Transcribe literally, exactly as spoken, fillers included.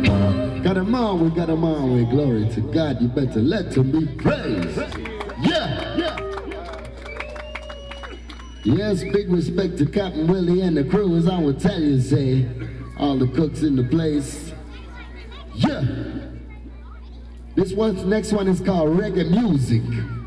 Got them on, we got them on, we glory to God. You better let him be praised. Yeah, yeah. Yes, big respect to Captain Willie and the crew, as I would tell you, say, all the cooks in the place. Yeah. This one, next one is called Reggae Music.